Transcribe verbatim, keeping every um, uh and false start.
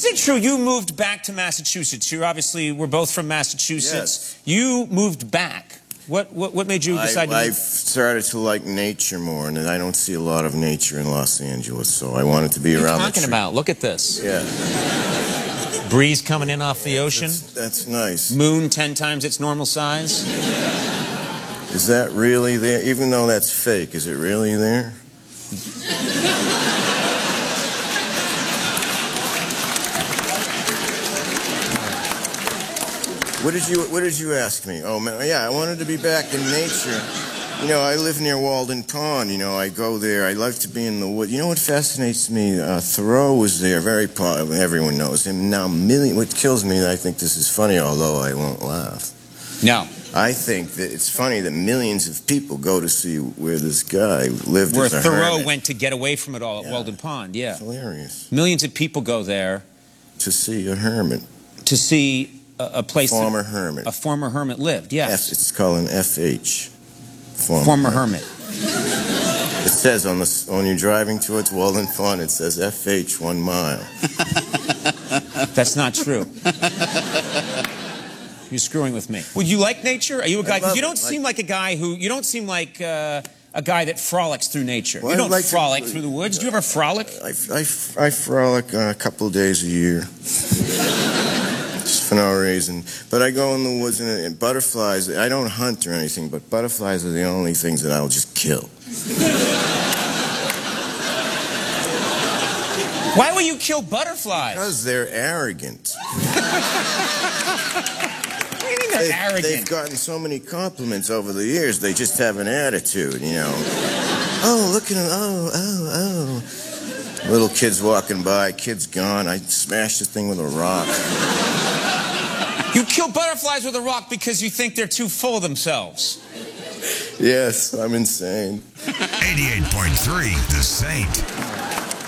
Is it true you moved back to Massachusetts? You obviously we're both from Massachusetts. Yes. You moved back. What, what, what made you decide I, to move? I've started to like nature more, and I don't see a lot of nature in Los Angeles, so I wanted to be What are around you the talking tree. about? Look at this. Yeah. Breeze coming in off the ocean. That's, that's nice. Moon ten times its normal size. Is that really there? Even though that's fake, is it really there? What did you What did you ask me? Oh man, yeah, I wanted to be back in nature. You know, I live near Walden Pond. You know, I go there. I like to be in the woods. You know what fascinates me? Uh, Thoreau was there. Very popular. Everyone knows him. Now, million. What kills me, and I think this is funny, although I won't laugh. No. I think that it's funny that millions of people go to see where this guy lived Where as a Thoreau hermit. went to get away from it all at Yeah. Walden Pond, yeah. It's hilarious. Millions of people go there To see a hermit. to see a, a place Former that hermit. a former hermit lived, yes. F, it's called an F H. Former, Former hermit. It says on the when you're driving towards Walden Pond, it says F H one mile. That's not true. You're screwing with me. Would you like nature? Are you a guy? Because you don't it. seem like a guy who. You don't seem like uh, a guy that frolics through nature. Well, you I'd don't like to- frolic through the woods. Do you ever frolic? I, I, I frolic uh, a couple of days a year. Just for no reason. But I go in the woods and, and butterflies. I don't hunt or anything, but butterflies are the only things that I'll just kill. Why will you kill butterflies? Because they're arrogant. What do you mean they're They've, arrogant? they've gotten so many compliments over the years, they just have an attitude, you know. Oh, look at him. Oh, oh, oh. Little kids walking by, kid's gone. I smashed the thing with a rock. You kill butterflies with a rock because you think they're too full of themselves. Yes, I'm insane. eighty-eight point three The Saint.